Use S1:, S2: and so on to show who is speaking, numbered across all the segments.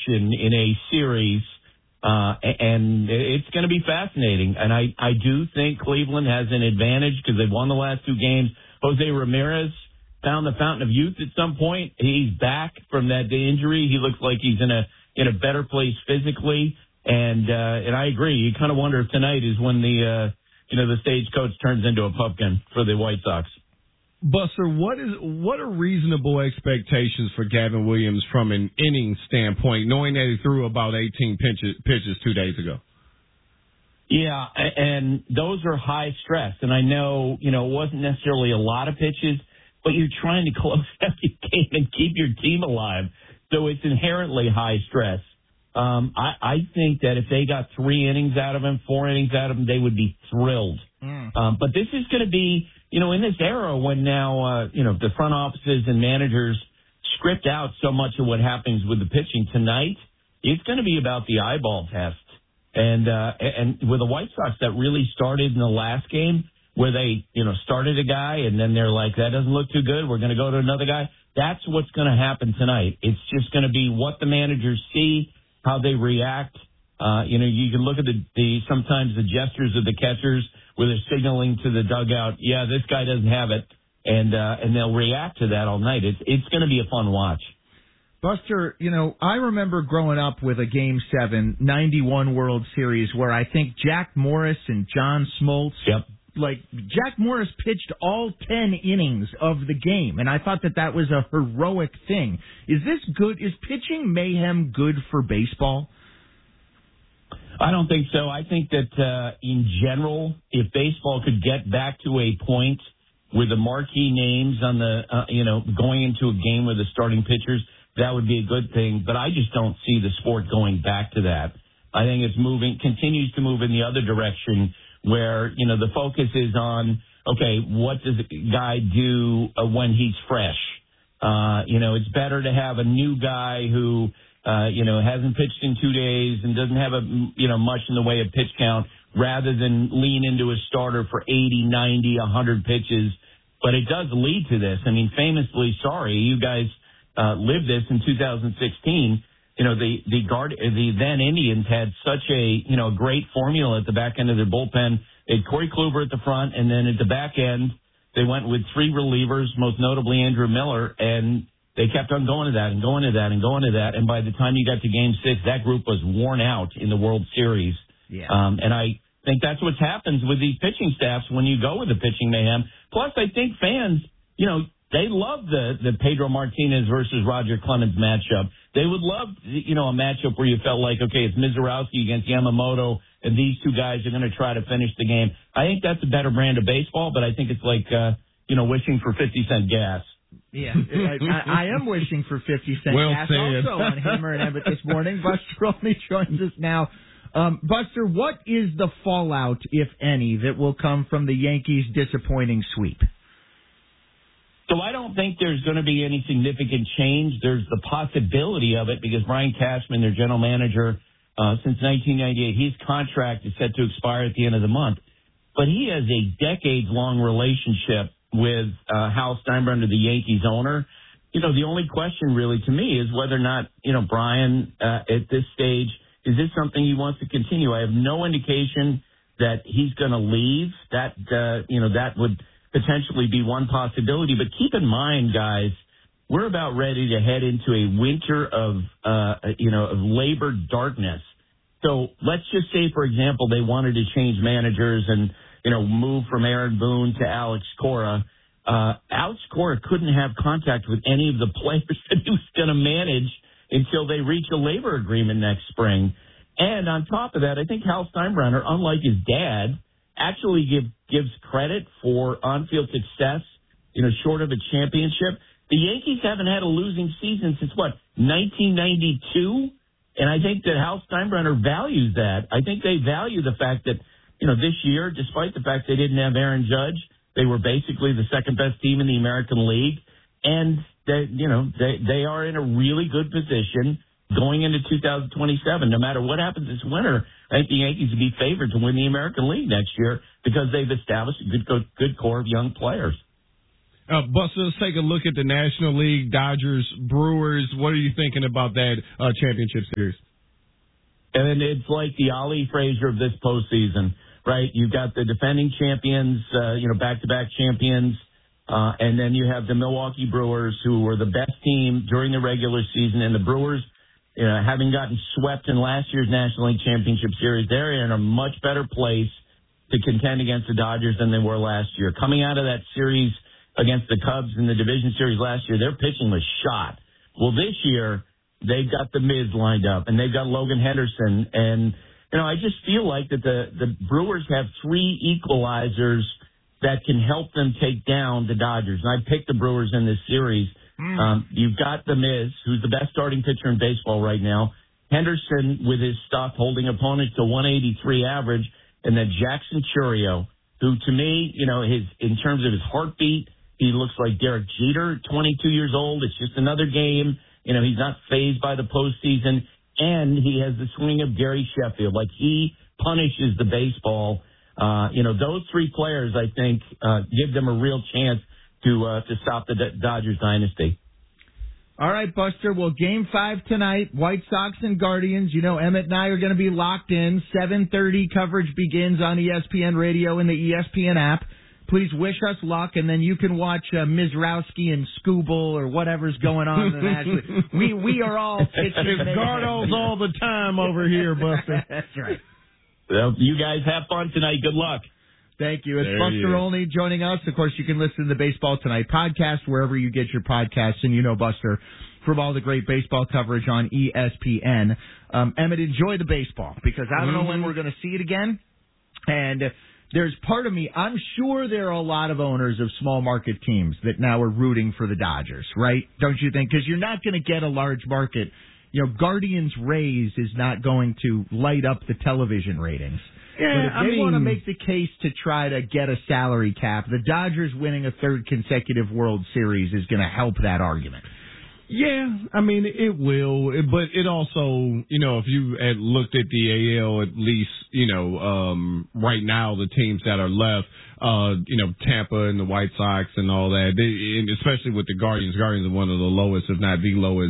S1: direction in a series, and it's going to be fascinating. And I do think Cleveland has an advantage because they've won the last two games. Jose Ramirez found the fountain of youth at some point. He's back from that injury. He looks like he's in a better place physically. And I agree. You kind of wonder if tonight is when the stagecoach turns into a pumpkin for the White Sox.
S2: Buster, what are reasonable expectations for Gavin Williams from an inning standpoint, knowing that he threw about 18 pitches 2 days ago?
S1: Yeah, and those are high stress. And I know, it wasn't necessarily a lot of pitches, but you're trying to close out the game and keep your team alive. So it's inherently high stress. I think that if they got 3 innings out of him, 4 innings out of him, they would be thrilled. But this is going to be, in this era when now, the front offices and managers script out so much of what happens with the pitching tonight, it's going to be about the eyeball test. And with the White Sox, that really started in the last game where they, started a guy and then they're like, that doesn't look too good. We're going to go to another guy. That's what's going to happen tonight. It's just going to be what the managers see, how they react. You can look at sometimes the gestures of the catchers where they're signaling to the dugout, yeah, this guy doesn't have it, and they'll react to that all night. It's going to be a fun watch.
S3: Buster, I remember growing up with a Game 7, 91 World Series where I think Jack Morris and John Smoltz, Jack Morris pitched all 10 innings of the game, and I thought that was a heroic thing. Is this good? Is pitching mayhem good for baseball?
S1: I don't think so. I think that in general, if baseball could get back to a point with the marquee names on the, going into a game with the starting pitchers, that would be a good thing. But I just don't see the sport going back to that. I think it's continues to move in the other direction where, the focus is on, okay, what does a guy do when he's fresh? It's better to have a new guy who, hasn't pitched in 2 days and doesn't have much in the way of pitch count rather than lean into a starter for 80, 90, 100 pitches. But it does lead to this. I mean, famously, you guys lived this in 2016. The then Indians had such a, great formula at the back end of their bullpen. They had Corey Kluber at the front, and then at the back end, they went with 3 relievers, most notably Andrew Miller, and they kept on going to that and going to that and going to that. And by the time you got to Game 6, that group was worn out in the World Series.
S3: Yeah.
S1: And I think that's what happens with these pitching staffs when you go with the pitching mayhem. Plus, I think fans, they love the Pedro Martinez versus Roger Clemens matchup. They would love, a matchup where you felt like, okay, it's Mizorowski against Yamamoto, and these two guys are going to try to finish the game. I think that's a better brand of baseball, but I think it's like, wishing for 50-cent gas.
S3: Yeah, I am wishing for 50 cent gas also on Hammer and Abbott this morning. Buster only joins us now. Buster, what is the fallout, if any, that will come from the Yankees' disappointing sweep?
S1: So I don't think there's going to be any significant change. There's the possibility of it because Brian Cashman, their general manager, since 1998, his contract is set to expire at the end of the month. But he has a decades-long relationship with Hal Steinbrenner, the Yankees owner. The only question really to me is whether or not, Brian, at this stage, is this something he wants to continue? I have no indication that he's going to leave. That would potentially be one possibility. But keep in mind, guys, we're about ready to head into a winter of labor darkness. So let's just say, for example, they wanted to change managers and, move from Aaron Boone to Alex Cora. Alex Cora couldn't have contact with any of the players that he was going to manage until they reach a labor agreement next spring. And on top of that, I think Hal Steinbrenner, unlike his dad, actually gives credit for on-field success, short of a championship. The Yankees haven't had a losing season since, 1992? And I think that Hal Steinbrenner values that. I think they value the fact that, this year, despite the fact they didn't have Aaron Judge, they were basically the second-best team in the American League. And, they are in a really good position going into 2027. No matter what happens this winter, I think the Yankees would be favored to win the American League next year because they've established a good core of young players.
S2: Buster, let's take a look at the National League, Dodgers, Brewers. What are you thinking about that championship series?
S1: And it's like the Ali Frazier of this postseason, right? You've got the defending champions, back-to-back champions, and then you have the Milwaukee Brewers, who were the best team during the regular season. And the Brewers, having gotten swept in last year's National League Championship Series, they're in a much better place to contend against the Dodgers than they were last year. Coming out of that series against the Cubs in the division series last year, their pitching was shot. Well, this year, they've got the Miz lined up, and they've got Logan Henderson. And, I just feel like that the Brewers have three equalizers that can help them take down the Dodgers. And I picked the Brewers in this series. You've got the Miz, who's the best starting pitcher in baseball right now. Henderson, with his stuff, holding opponents to 183 average. And then Jackson Chourio, who to me, in terms of his heartbeat, he looks like Derek Jeter, 22 years old. It's just another game. He's not fazed by the postseason. And he has the swing of Gary Sheffield. Like, he punishes the baseball. Those three players, I think, give them a real chance to stop the Dodgers dynasty.
S3: All right, Buster. Well, Game 5 tonight, White Sox and Guardians. Emmett and I are going to be locked in. 7:30 coverage begins on ESPN Radio and the ESPN app. Please wish us luck, and then you can watch Mizrowski and Scooble or whatever's going on in the National League. We are all pitching.
S2: It's Gardo's all the time over here, Buster.
S3: That's right.
S1: Well, you guys have fun tonight. Good luck.
S3: Thank you. It's Buster Olney joining us. Of course, you can listen to the Baseball Tonight podcast wherever you get your podcasts, and Buster from all the great baseball coverage on ESPN. Emmett, enjoy the baseball, because I don't know when we're going to see it again, and there's part of me, I'm sure there are a lot of owners of small market teams that now are rooting for the Dodgers, right? Don't you think? Because you're not going to get a large market. Guardians Rays is not going to light up the television ratings. Yeah, but if they want to make the case to try to get a salary cap, the Dodgers winning a third consecutive World Series is going to help that argument.
S2: Yeah, it will, but it also, if you had looked at the AL, at least, right now, the teams that are left, Tampa and the White Sox and all that, and especially with the Guardians are one of the lowest, if not the lowest,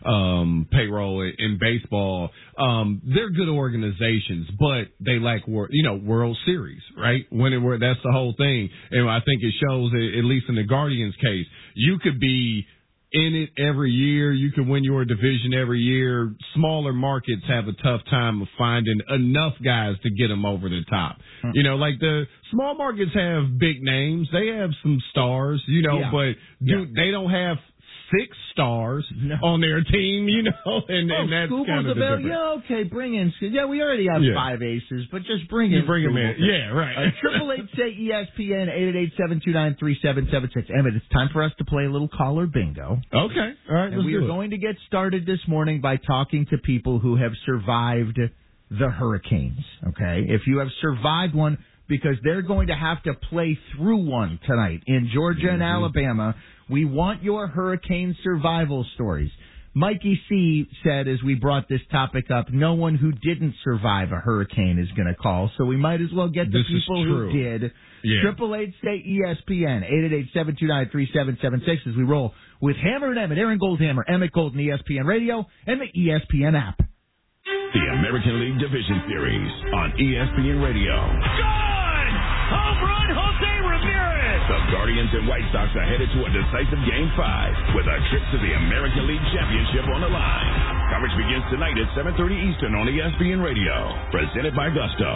S2: payroll in baseball. They're good organizations, but they lack, World Series, right? That's the whole thing. And I think it shows, at least in the Guardians case, you could be in it every year. You can win your division every year. Smaller markets have a tough time of finding enough guys to get them over the top. Like the small markets have big names. They have some stars, but they don't have 6 stars on their team, and that's kind of the difference.
S3: Yeah, okay, bring in. Yeah, we already have 5 aces, but just bring in.
S2: Bring them in. Yeah, right.
S3: 888-SAY-ESPN, 888-729-3776. Emmett, it's time for us to play a little caller bingo.
S2: Okay. All right,
S3: and we are going to get started this morning by talking to people who have survived the hurricanes, okay? If you have survived one, because they're going to have to play through one tonight in Georgia and Alabama. We want your hurricane survival stories. Mikey C. said as we brought this topic up, no one who didn't survive a hurricane is going to call, so we might as well get the people who did. 888-SAY-ESPN, 888-729-3776 as we roll with Hammer and Emmett, Aaron Goldhammer, Emmett Golden, ESPN Radio, and the ESPN app.
S4: The American League Division Series on ESPN Radio.
S5: Good! Home run, Jose Ramirez!
S4: The Guardians and White Sox are headed to a decisive Game 5 with a trip to the American League Championship on the line. Coverage begins tonight at 7:30 Eastern on ESPN Radio. Presented by Gusto.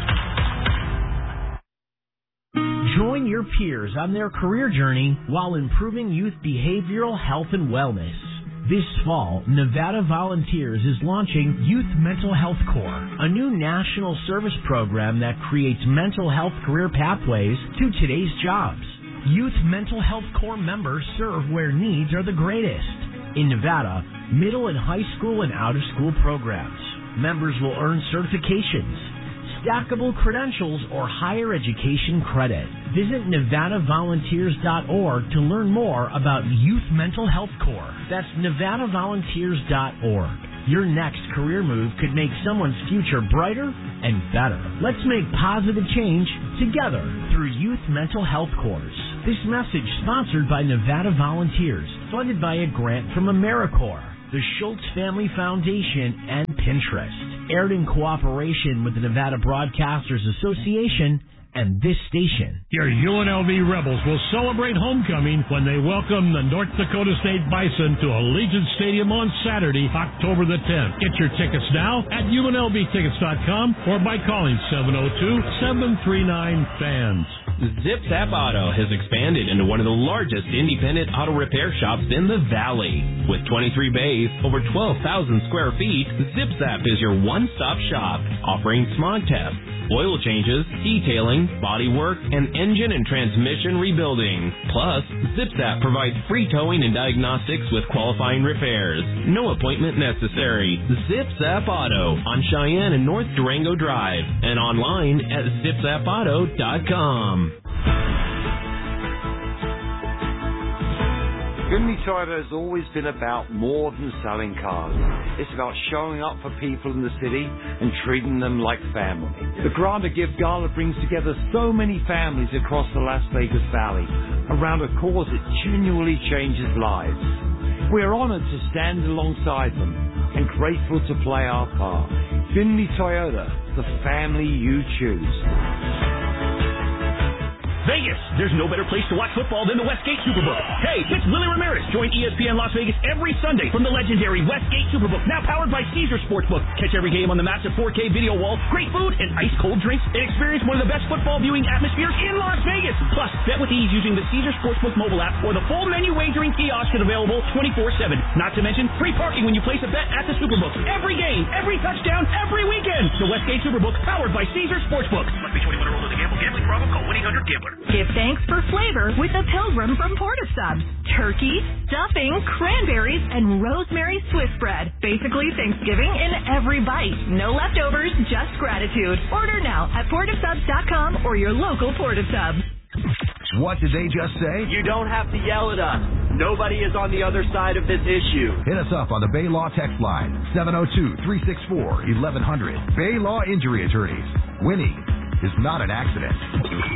S6: Join your peers on their career journey while improving youth behavioral health and wellness. This fall, Nevada Volunteers is launching Youth Mental Health Corps, a new national service program that creates mental health career pathways to today's jobs. Youth Mental Health Corps members serve where needs are the greatest. In Nevada, middle and high school and out-of-school programs. Members will earn certifications, stackable credentials, or higher education credit. Visit NevadaVolunteers.org to learn more about Youth Mental Health Corps. That's NevadaVolunteers.org. Your next career move could make someone's future brighter and better. Let's make positive change together through Youth Mental Health Corps. This message sponsored by Nevada Volunteers, funded by a grant from AmeriCorps, the Schultz Family Foundation, and Pinterest. Aired in cooperation with the Nevada Broadcasters Association and this station.
S7: Your UNLV Rebels will celebrate homecoming when they welcome the North Dakota State Bison to Allegiant Stadium on Saturday, October the 10th. Get your tickets now at UNLVtickets.com or by calling 702-739-FANS.
S8: Zip Zap Auto has expanded into one of the largest independent auto repair shops in the Valley. With 23 bays, over 12,000 square feet, Zip Zap is your one-stop shop, offering smog tests, oil changes, detailing, body work, and engine and transmission rebuilding. Plus, Zip Zap provides free towing and diagnostics with qualifying repairs. No appointment necessary. Zip Zap Auto on Cheyenne and North Durango Drive and online at zipzapauto.com.
S9: Finley Toyota has always been about more than selling cars. It's about showing up for people in the city and treating them like family. The Granda Gift Gala brings together so many families across the Las Vegas Valley around a cause that genuinely changes lives. We're honored to stand alongside them and grateful to play our part. Finley Toyota, the family you choose.
S5: Vegas, there's no better place to watch football than the Westgate Superbook. Hey, it's Willie Ramirez. Join ESPN Las Vegas every Sunday from the legendary Westgate Superbook, now powered by Caesar Sportsbook. Catch every game on the massive 4K video wall, great food, and ice-cold drinks, and experience one of the best football viewing atmospheres in Las Vegas. Plus, bet with ease using the Caesar Sportsbook mobile app or the full menu wagering kiosk is available 24/7. Not to mention free parking when you place a bet at the Superbook. Every game, every touchdown, every weekend. The Westgate Superbook, powered by Caesar Sportsbook. Must be 21 or older to gamble. Gambling problem? Call 1-800-GAMBLER.
S10: Give thanks for flavor with a Pilgrim from Portasubs. Turkey, stuffing, cranberries, and rosemary Swiss bread. Basically Thanksgiving in every bite. No leftovers, just gratitude. Order now at portasubs.com or your local Portasubs.
S11: What did they just say?
S12: You don't have to yell at us. Nobody is on the other side of this issue.
S11: Hit us up on the Bay Law text line, 702-364-1100. Bay Law Injury Attorneys. Winning is not an accident.